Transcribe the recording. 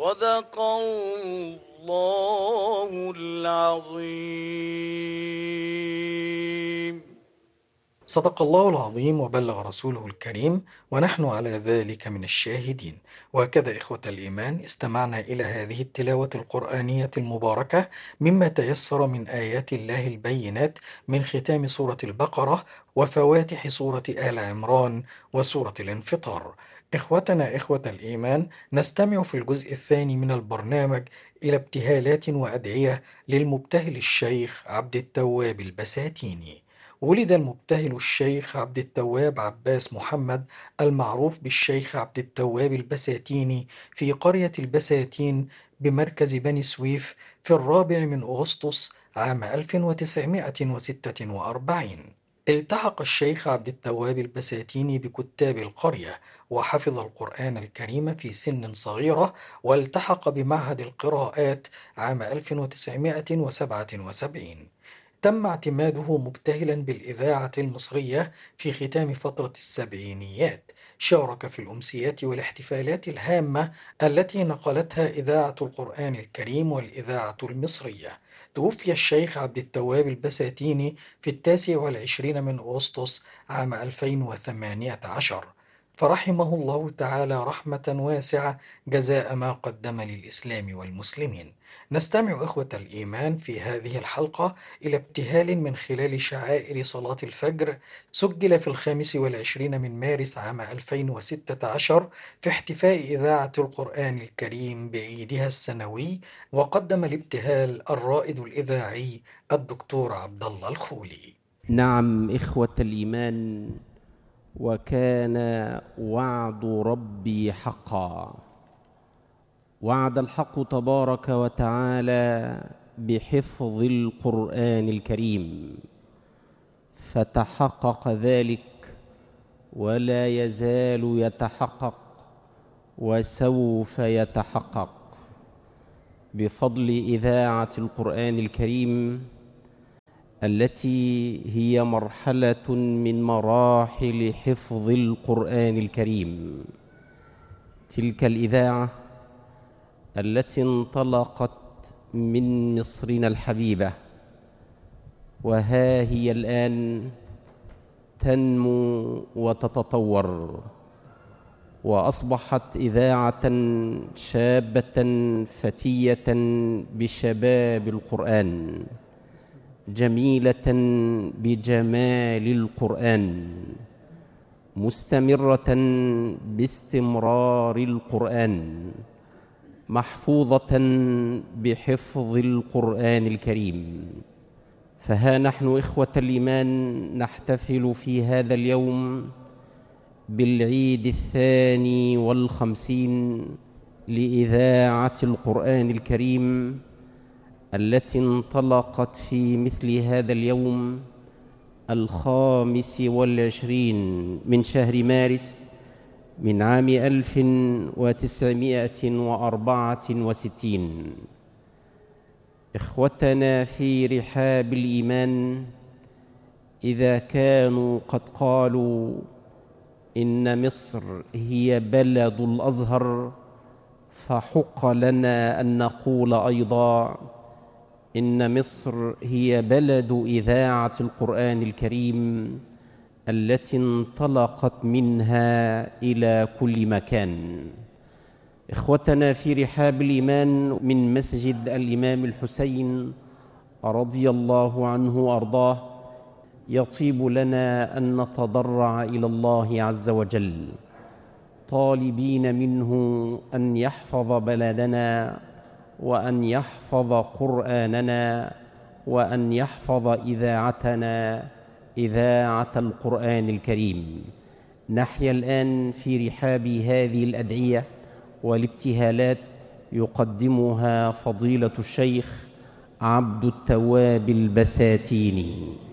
صدق الله العظيم. صدق الله العظيم وبلغ رسوله الكريم، ونحن على ذلك من الشاهدين. وهكذا إخوة الإيمان، استمعنا إلى هذه التلاوة القرآنية المباركة مما تيسر من آيات الله البينات من ختام سورة البقرة وفواتح سورة آل عمران وسورة الانفطار. إخوتنا إخوة الإيمان، نستمع في الجزء الثاني من البرنامج إلى ابتهالات وأدعية للمبتهل الشيخ عبد التواب البساتيني. ولد المبتهل الشيخ عبد التواب عباس محمد المعروف بالشيخ عبد التواب البساتيني في قرية البساتين بمركز بني سويف في 4 أغسطس عام 1946. التحق الشيخ عبد التواب البساتيني بكتاب القرية، وحفظ القرآن الكريم في سن صغيرة، والتحق بمعهد القراءات عام 1977. تم اعتماده مبتهلا بالإذاعة المصرية في ختام فترة السبعينيات. شارك في الأمسيات والاحتفالات الهامة التي نقلتها إذاعة القرآن الكريم والإذاعة المصرية. توفي الشيخ عبد التواب البساتيني في 29 أغسطس عام 2018، فرحمه الله تعالى رحمة واسعة جزاء ما قدم للإسلام والمسلمين. نستمع إخوة الإيمان في هذه الحلقة إلى ابتهال من خلال شعائر صلاة الفجر، سجل في 25 من مارس عام 2016 في احتفاء إذاعة القرآن الكريم بعيدها السنوي. وقدم الابتهال الرائد الإذاعي الدكتور عبد الله الخولي. نعم إخوة الإيمان، وكان وعد ربي حقا. وعد الحق تبارك وتعالى بحفظ القرآن الكريم، فتحقق ذلك ولا يزال يتحقق وسوف يتحقق بفضل إذاعة القرآن الكريم، التي هي مرحلة من مراحل حفظ القرآن الكريم. تلك الإذاعة التي انطلقت من مصرنا الحبيبة، وها هي الآن تنمو وتتطور، وأصبحت إذاعة شابة فتية بشباب القرآن، جميلة بجمال القرآن، مستمرة باستمرار القرآن، محفوظة بحفظ القرآن الكريم. فها نحن إخوة الإيمان نحتفل في هذا اليوم بالعيد 52 لإذاعة القرآن الكريم، التي انطلقت في مثل هذا اليوم 25 من شهر مارس من عام 1964. إخوتنا في رحاب الإيمان، إذا كانوا قد قالوا إن مصر هي بلد الأزهر، فحق لنا أن نقول أيضا إن مصر هي بلد إذاعة القرآن الكريم، التي انطلقت منها إلى كل مكان. إخوتنا في رحاب الإيمان، من مسجد الإمام الحسين رضي الله عنه وأرضاه يطيب لنا أن نتضرع إلى الله عز وجل، طالبين منه أن يحفظ بلدنا، وأن يحفظ قرآننا، وأن يحفظ إذاعتنا، إذاعة القرآن الكريم. نحيا الآن في رحاب هذه الأدعية والابتهالات يقدمها فضيلة الشيخ عبد التواب البساتيني.